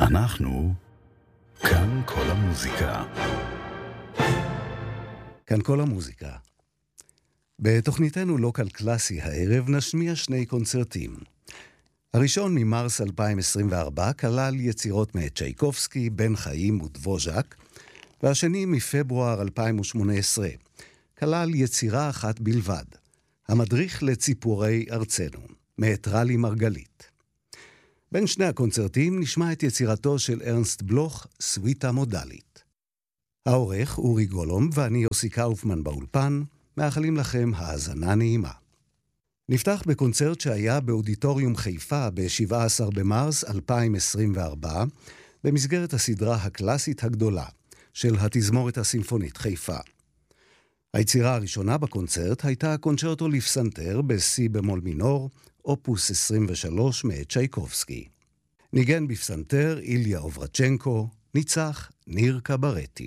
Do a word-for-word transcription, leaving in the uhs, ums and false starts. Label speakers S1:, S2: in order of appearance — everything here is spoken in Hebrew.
S1: אנחנו כאן כל המוזיקה.
S2: כאן כל המוזיקה. בתוכניתנו לוקל קלאסי הערב נשמיע שני קונצרטים. הראשון ממרס אלפיים עשרים וארבע כלל יצירות מאת צ'ייקובסקי, בן חיים ודבוז'ק, והשני מפברואר אלפיים ושמונה עשרה כלל יצירה אחת בלבד, המדריך לציפורי ארצנו, מאת רלי מרגלית. בין שני הקונצרטים נשמע את יצירתו של ארנסט בלוך, סוויטה מודלית. העורך אורי גולום ואני יוסי קאופמן באולפן, מאחלים לכם האזנה נעימה. נפתח בקונצרט שהיה באודיטוריום חיפה ב-שבעה עשר במרס אלפיים עשרים וארבע, במסגרת הסדרה הקלאסית הגדולה של התזמורת הסימפונית חיפה. היצירה הראשונה בקונצרט הייתה קונצ'רטו לפסנתר בסי במול מינור, אופוס עשרים ושלוש מאת צ'ייקובסקי. ניגן בפסנתר איליה אוברצ'נקו, ניצח ניר קברטי.